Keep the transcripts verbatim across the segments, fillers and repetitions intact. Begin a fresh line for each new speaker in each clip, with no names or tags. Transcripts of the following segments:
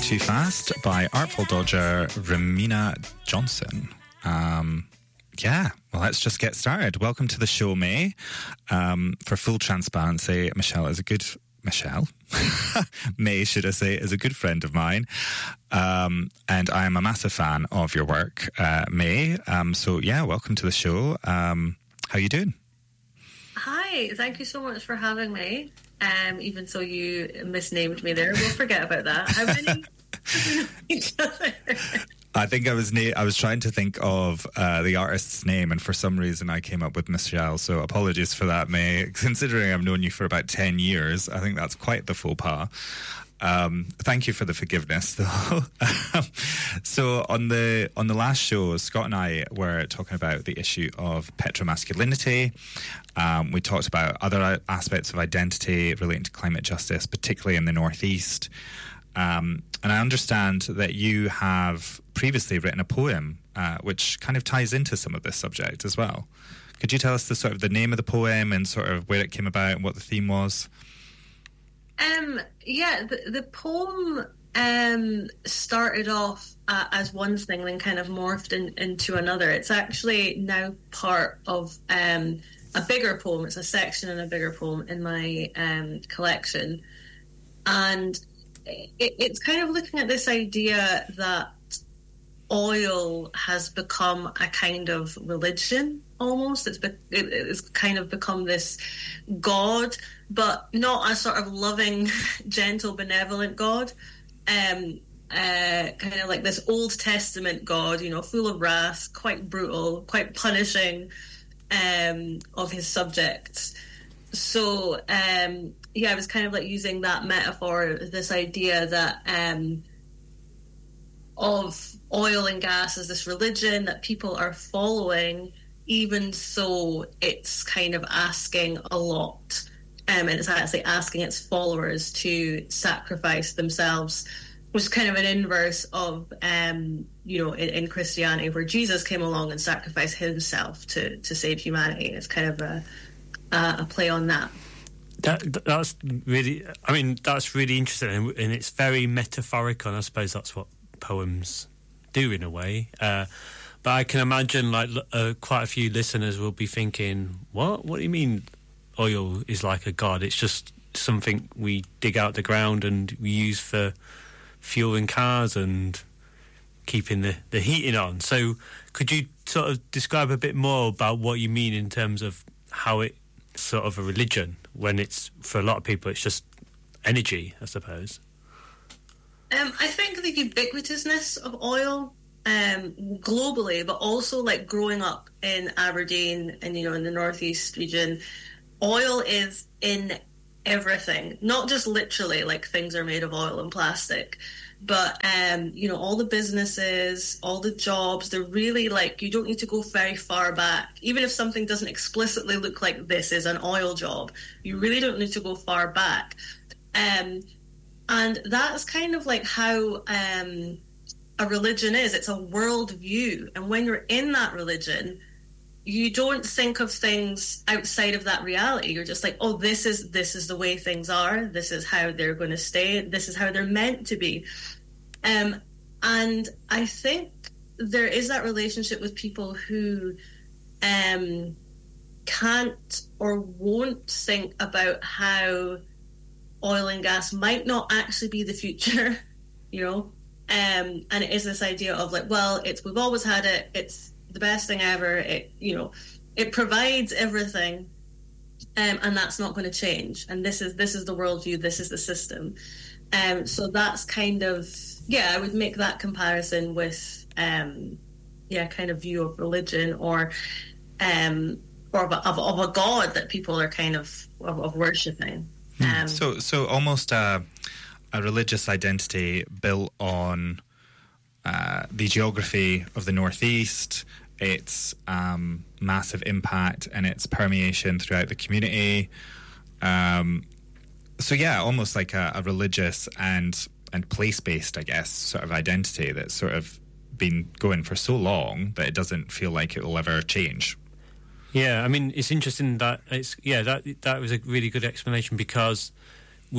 Too Fast by Artful Dodger, Ramina Johnson. Um, yeah, well, let's just get started. Welcome to the show, May. Um, for full transparency, Michelle is a good... Michelle? May, should I say, is a good friend of mine. Um, and I am a massive fan of your work, uh, May. Um, so, yeah, welcome to the show. Um, how are you doing?
Hi, thank you so much for having me. Um, even though you misnamed me there, we'll forget about that. How many each other?
I think I was na- I was trying to think of uh, the artist's name, and for some reason I came up with Michelle. So apologies for that, May. Considering I've known you for about ten years, I think that's quite the faux pas. Um, thank you for the forgiveness, though. So on the on the last show, Scott and I were talking about the issue of petromasculinity. Um, we talked about other aspects of identity relating to climate justice, particularly in the Northeast. Um, and I understand that you have previously written a poem uh, which kind of ties into some of this subject as well. Could you tell us the sort of the name of the poem and sort of where it came about and what the theme was?
Um, yeah, the, the poem um, started off uh, as one thing and then kind of morphed in, into another. It's actually now part of um, a bigger poem. It's a section in a bigger poem in my um, collection. And it, it's kind of looking at this idea that oil has become a kind of religion almost. It's, be, it, it's kind of become this god, but not a sort of loving, gentle, benevolent God. Um, uh, kind of like this Old Testament God, you know, full of wrath, quite brutal, quite punishing um, of his subjects. So, um, yeah, I was kind of like using that metaphor, this idea that um, of oil and gas as this religion that people are following, even so it's kind of asking a lot. Um, and it's actually asking its followers to sacrifice themselves, which is kind of an inverse of, um, you know, in, in Christianity, where Jesus came along and sacrificed himself to, to save humanity. It's kind of a, a, a play on that.
That, that's really, I mean, that's really interesting, and, and it's very metaphorical, and I suppose that's what poems do in a way. Uh, but I can imagine, like, uh, quite a few listeners will be thinking, what? What do you mean oil is like a god? It's just something we dig out the ground and we use for fueling cars and keeping the, the heating on. So could you sort of describe a bit more about what you mean in terms of how it's sort of a religion, when it's, for a lot of people, it's just energy, I suppose?
Um, I think the ubiquitousness of oil um, globally, but also like growing up in Aberdeen and, you know, in the Northeast region, oil is in everything, not just literally like things are made of oil and plastic, but, um, you know, all the businesses, all the jobs, they're really like, you don't need to go very far back. Even if something doesn't explicitly look like this is an oil job, you really don't need to go far back. Um, and that's kind of like how um, a religion is. It's a worldview. And when you're in that religion, you don't think of things outside of that reality. You're just like, oh, this is this is the way things are. This is how they're going to stay. This is how they're meant to be. Um, and I think there is that relationship with people who um, can't or won't think about how oil and gas might not actually be the future, you know? Um, and it is this idea of like, well, it's we've always had it. It's the best thing ever. It, you know, it provides everything, um, and that's not going to change. And this is this is the worldview. This is the system. Um, so that's kind of, yeah, I would make that comparison with, um, yeah, kind of view of religion or, um, or of a, of, of a god that people are kind of of, of worshiping. Um,
so, so almost a, a religious identity built on uh, the geography of the Northeast, its um, massive impact and its permeation throughout the community. Um, so yeah, almost like a, a religious and and place-based, I guess, sort of identity that's sort of been going for so long that it doesn't feel like it will ever change.
Yeah, I mean, it's interesting that it's yeah that that was a really good explanation, because we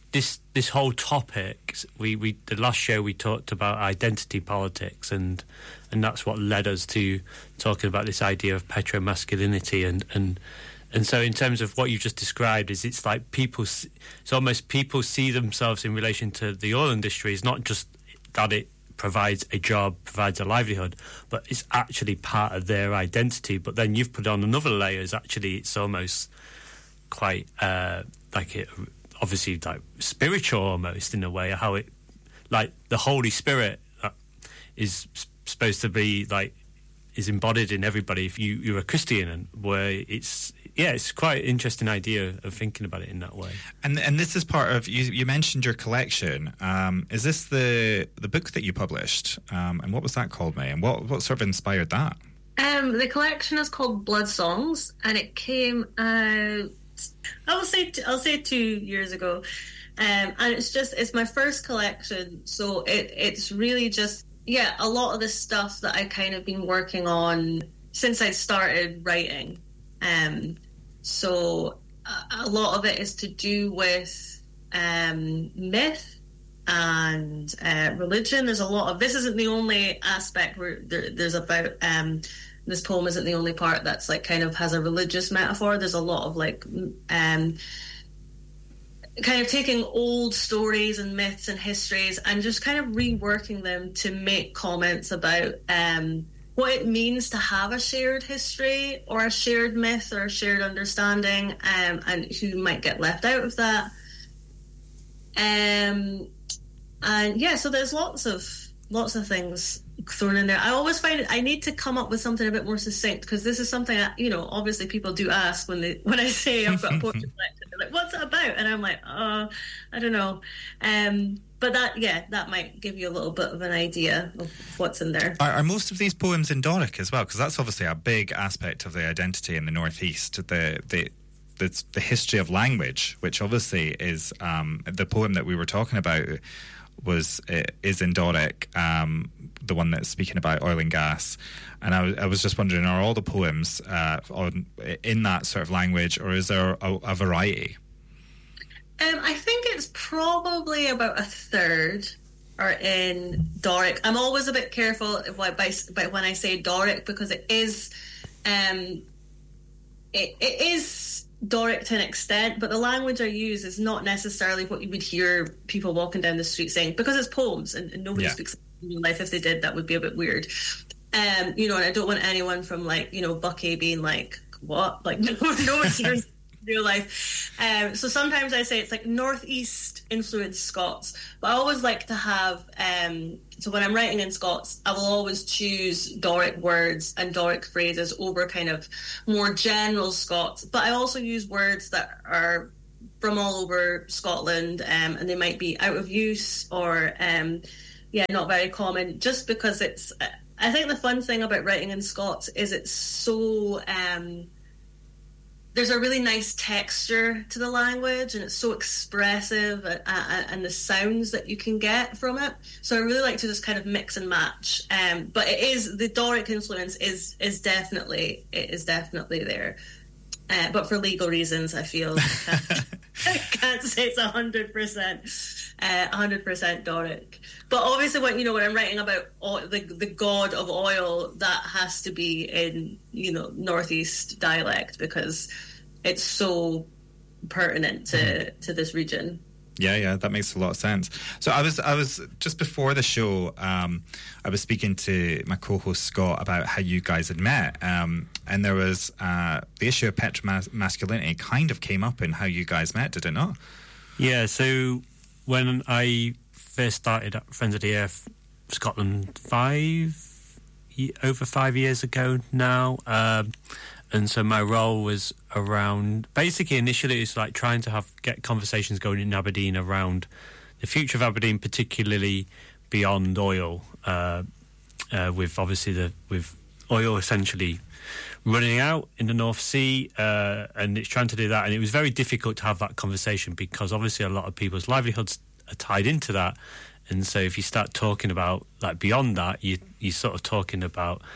this this whole topic, we, we the last show we talked about identity politics, and and that's what led us to talking about this idea of petromasculinity, and and and so in terms of what you just described, is it's like people, it's almost people see themselves in relation to the oil industry. It's not just that it provides a job, provides a livelihood, but it's actually part of their identity. But then you've put on another layer, is actually it's almost quite uh, like it, obviously like spiritual almost in a way, how it, like the Holy Spirit uh, is supposed to be like, is embodied in everybody if you, you're a Christian, and where it's, yeah, it's quite an interesting idea of thinking about it in that way.
And and this is part of, you, you mentioned your collection. Um, is this the the book that you published? Um, and what was that called, May? And what, what sort of inspired that?
Um, the collection is called Blood Songs, and it came out, I will say, t- I'll say two years ago. Um, and it's just, it's my first collection. So it it's really just, yeah, a lot of the stuff that I kind of been working on since I started writing. Um, so a, a lot of it is to do with um, myth and uh, religion. There's a lot of, this isn't the only aspect where there, there's about, um, this poem isn't the only part that's like kind of has a religious metaphor. There's a lot of like, um, kind of taking old stories and myths and histories and just kind of reworking them to make comments about um, what it means to have a shared history or a shared myth or a shared understanding, um, and who might get left out of that. Um, and yeah, so there's lots of lots of things thrown in there. I always find it, I need to come up with something a bit more succinct, because this is something that, you know, obviously people do ask when they when I say I've got a poetry collection. They're like, what's it about? And I'm like, oh, I don't know. Um, but that, yeah, that might give you a little bit of an idea of what's in there.
Are, are most of these poems in Doric as well? Because that's obviously a big aspect of the identity in the Northeast, the the the, the history of language, which obviously is um, the poem that we were talking about was is in Doric, um, the one that's speaking about oil and gas. And I was, I was just wondering, are all the poems uh, on, in that sort of language, or is there a, a variety?
Um, I think it's probably about a third are in Doric. I'm always a bit careful by, by, by when I say Doric, because it is um, it, it is Doric to an extent, but the language I use is not necessarily what you would hear people walking down the street saying, because it's poems and, and nobody yeah. speaks in real life. If they did, that would be a bit weird. Um, you know, and I don't want anyone from like, you know, Bucky being like, what? Like, no, no one's in real life. Um, so sometimes I say it's like Northeast influenced Scots, but I always like to have, um, so when I'm writing in Scots, I will always choose Doric words and Doric phrases over kind of more general Scots. But I also use words that are from all over Scotland, um, and they might be out of use or, um, yeah, not very common, just because it's, I think the fun thing about writing in Scots is it's so, um, there's a really nice texture to the language, and it's so expressive, and, and the sounds that you can get from it. So I really like to just kind of mix and match. Um, but it is, the Doric influence is is definitely it is definitely there. Uh, but for legal reasons, I feel I can't say it's a hundred percent, a hundred percent Doric. But obviously, when you know when I'm writing about oil, the the god of oil, that has to be in you know Northeast dialect, because it's so pertinent to mm-hmm. to this region.
Yeah, yeah, that makes a lot of sense. So I was, I was just before the show, um, I was speaking to my co-host Scott about how you guys had met, um, and there was uh, the issue of petromasculinity kind of came up in how you guys met, did it not?
Yeah. So when I first started at Friends of the Earth Scotland five over five years ago now. Um, And so my role was around, basically initially it's like trying to have get conversations going in Aberdeen around the future of Aberdeen, particularly beyond oil, uh, uh, with obviously the with oil essentially running out in the North Sea, uh, and it's trying to do that. And it was very difficult to have that conversation because obviously a lot of people's livelihoods are tied into that. And so if you start talking about like beyond that, you, you're sort of talking about, it's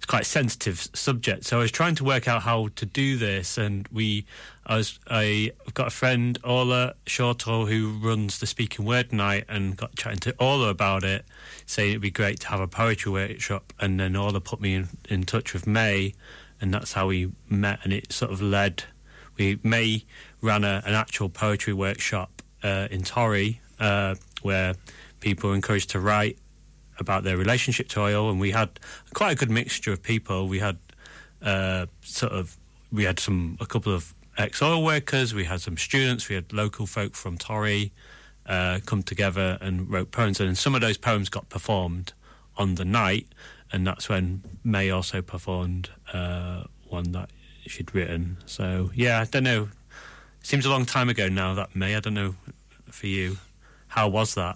quite a sensitive subject. So I was trying to work out how to do this, and we, I was, I, I've got a friend, Orla Shortall, who runs the Speaking Word Night, and got chatting to Orla about it, saying it'd be great to have a poetry workshop, and then Orla put me in, in touch with May, and that's how we met, and it sort of led. We May ran a, an actual poetry workshop uh, in Torry, uh, where people were encouraged to write about their relationship to oil, and we had quite a good mixture of people. We had uh, sort of we had some a couple of ex-oil workers, we had some students, we had local folk from Torry uh, come together and wrote poems, and some of those poems got performed on the night, and that's when May also performed uh, one that she'd written. So yeah, I don't know. Seems a long time ago now, that May. I don't know for you. How was that?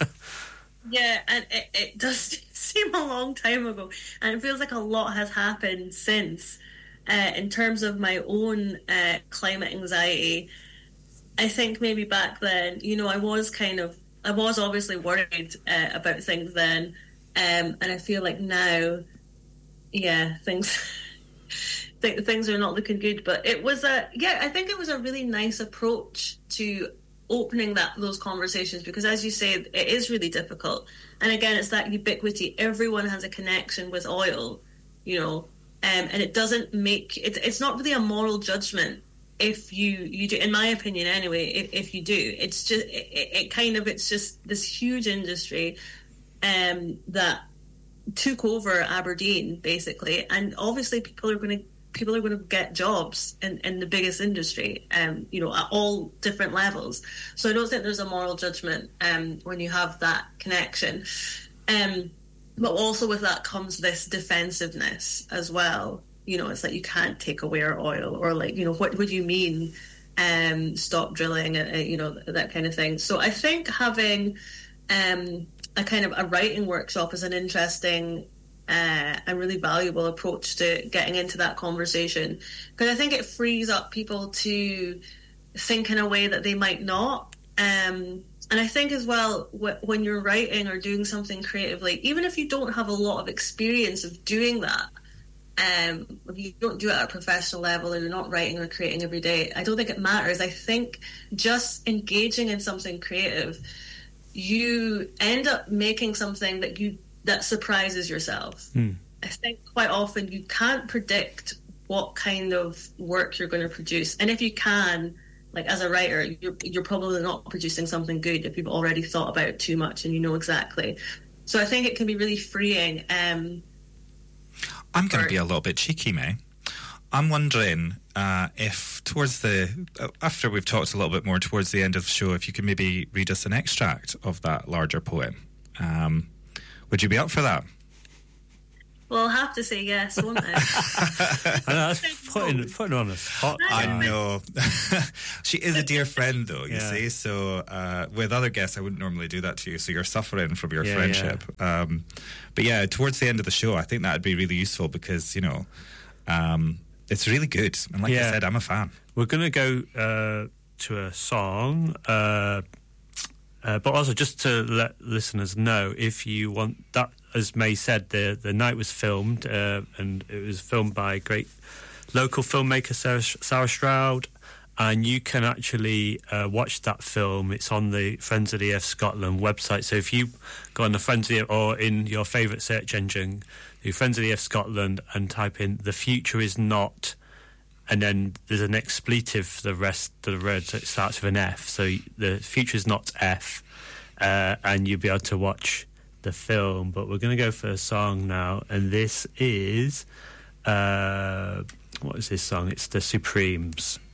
Yeah, and it, it does seem a long time ago, and it feels like a lot has happened since. Uh, in terms of my own uh, climate anxiety, I think maybe back then, you know, I was kind of, I was obviously worried uh, about things then, um, and I feel like now, yeah, things th- things are not looking good. But it was a, yeah, I think it was a really nice approach to opening that those conversations, because as you say, it is really difficult. And again, it's that ubiquity. Everyone has a connection with oil, you know, um, and it doesn't make it, it's not really a moral judgment if you you do, in my opinion anyway, if, if you do. It's just it, it kind of it's just this huge industry um that took over Aberdeen basically, and obviously people are going to people are going to get jobs in, in the biggest industry, um, you know, at all different levels. So I don't think there's a moral judgment um, when you have that connection. Um, but also with that comes this defensiveness as well. You know, it's like you can't take away our oil, or like, you know, what would you mean, um, stop drilling, uh, you know, that kind of thing. So I think having um, a kind of a writing workshop is an interesting Uh, a really valuable approach to getting into that conversation, because I think it frees up people to think in a way that they might not. Um, and I think as well, wh- when you're writing or doing something creatively, even if you don't have a lot of experience of doing that, um, if you don't do it at a professional level, or you're not writing or creating every day, I don't think it matters. I think just engaging in something creative, you end up making something that you that surprises yourself. Mm. I think quite often you can't predict what kind of work you're going to produce. And if you can, like as a writer, you're, you're probably not producing something good if you've already thought about it too much and you know exactly. So I think it can be really freeing. Um,
I'm going to be a little bit cheeky, May. I'm wondering uh, if towards the, uh, after we've talked a little bit more towards the end of the show, if you could maybe read us an extract of that larger poem. Um, Would you be up for that?
Well, I'll have to say yes, won't I?
I know, that's putting, putting on a spot.
I know. She is a dear friend, though, you
yeah.
see. So uh, with other guests, I wouldn't normally do that to you. So you're suffering from your
yeah,
friendship.
Yeah.
Um, but yeah, towards the end of the show, I think that would be really useful because, you know, um, it's really good. And like
yeah.
I said, I'm a fan.
We're going to go uh, to a song. Uh, Uh, but also, just to let listeners know, if you want that, as May said, the the night was filmed, uh, and it was filmed by great local filmmaker Sarah, Sarah Stroud, and you can actually uh, watch that film. It's on the Friends of the Earth Scotland website. So if you go on the Friends of the Earth, or in your favourite search engine, do Friends of the Earth Scotland and type in "The Future Is Not," and then there's an expletive for the rest of the word, so it starts with an F. So the future is not F, uh, and you'll be able to watch the film. But we're going to go for a song now, and this is, uh, what is this song? It's The Supremes.